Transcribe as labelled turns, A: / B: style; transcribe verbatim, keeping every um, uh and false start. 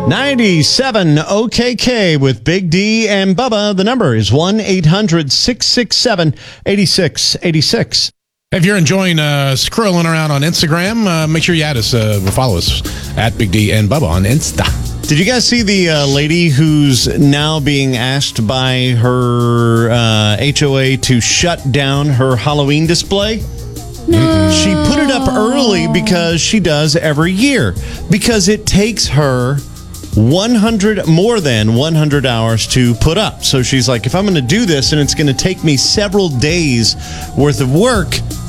A: ninety-seven O K K with Big D and Bubba. The number is one eight hundred six six seven eight six eight six.
B: If you're enjoying uh, scrolling around on Instagram, uh, make sure you add us, uh, follow us at Big D and Bubba on Insta.
A: Did you guys see the uh, lady who's now being asked by her uh, H O A to shut down her Halloween display?
C: No.
A: She put it up early because she does every year. Because it takes her one hundred more than one hundred hours to put up. So she's like, if I'm going to do this and it's going to take me several days worth of work,